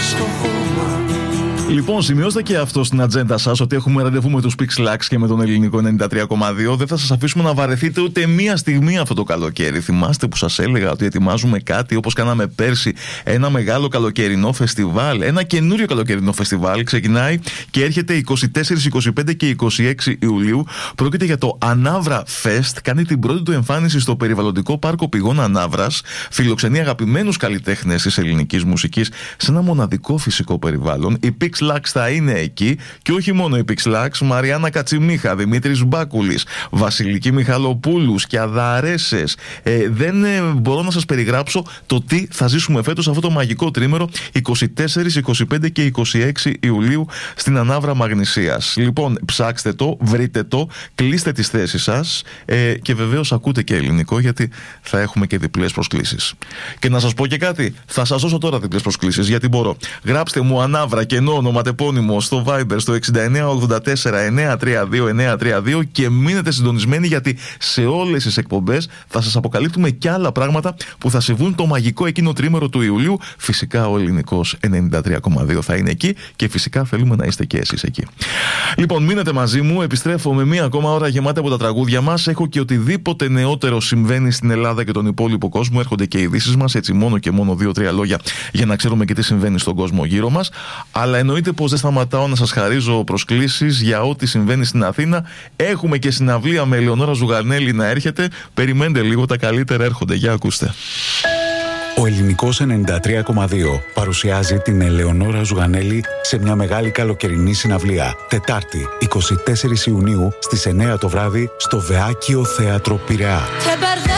στο χώμα. Λοιπόν, σημειώστε και αυτό στην ατζέντα σας ότι έχουμε ραντεβού με τους Pixlax και με τον ελληνικό 93,2. Δεν θα σας αφήσουμε να βαρεθείτε ούτε μία στιγμή αυτό το καλοκαίρι. Θυμάστε που σας έλεγα ότι ετοιμάζουμε κάτι όπως κάναμε πέρσι, ένα μεγάλο καλοκαιρινό φεστιβάλ, ένα καινούριο καλοκαιρινό φεστιβάλ. Ξεκινάει και έρχεται 24, 25 και 26 Ιουλίου. Πρόκειται για το Ανάβρα Fest. Κάνει την πρώτη του εμφάνιση στο περιβαλλοντικό πάρκο Πηγών Ανάβρας. Φιλοξενεί αγαπημένους καλλιτέχνες της ελληνικής μουσικής σε ένα μοναδικό φυσικό περιβάλλον. Οι Pixlax θα είναι εκεί και όχι μόνο οι Pixlax, Μαριάννα Κατσιμίχα, Δημήτρης Μπάκουλης, Βασιλική Μιχαλοπούλου και Αδαρέσες. Δεν μπορώ να σας περιγράψω το τι θα ζήσουμε φέτος αυτό το μαγικό τρίμερο 24, 25 και 26 Ιουλίου στην Ανάβρα Μαγνησίας. Λοιπόν, ψάξτε το, βρείτε το, κλείστε τις θέσεις σας και βεβαίως ακούτε και ελληνικό, γιατί θα έχουμε και διπλές προσκλήσεις. Και να σας πω και κάτι, θα σας δώσω τώρα διπλές προσκλήσεις, γιατί μπορώ. Γράψτε μου Ανάβρα και ενώ ονοματεπώνυμο στο Viber στο 6984-932-932 και μείνετε συντονισμένοι, γιατί σε όλες τις εκπομπές θα σας αποκαλύπτουμε και άλλα πράγματα που θα συμβούν το μαγικό εκείνο τρίμερο του Ιουλίου. Φυσικά ο ελληνικός 93,2 θα είναι εκεί και φυσικά θέλουμε να είστε και εσείς εκεί. Λοιπόν, μείνετε μαζί μου, επιστρέφω με μία ακόμα ώρα γεμάτη από τα τραγούδια μας. Έχω και οτιδήποτε νεότερο συμβαίνει στην Ελλάδα και τον υπόλοιπο κόσμο. Έρχονται και οι ειδήσεις μας, έτσι μόνο και μόνο 2-3 λόγια για να ξέρουμε και τι συμβαίνει στον κόσμο γύρω μας. Αλλά εννοείται πως δεν σταματάω να σας χαρίζω προσκλήσεις για ό,τι συμβαίνει στην Αθήνα. Έχουμε και συναυλία με Ελεονόρα Ζουγανέλη να έρχεται. Περιμένετε λίγο, τα καλύτερα έρχονται. Για ακούστε. Ο ελληνικός 93,2 παρουσιάζει την Ελεονόρα Ζουγανέλη σε μια μεγάλη καλοκαιρινή συναυλία. Τετάρτη, 24 Ιουνίου στις 9 το βράδυ στο Βεάκιο Θέατρο Πειραιά.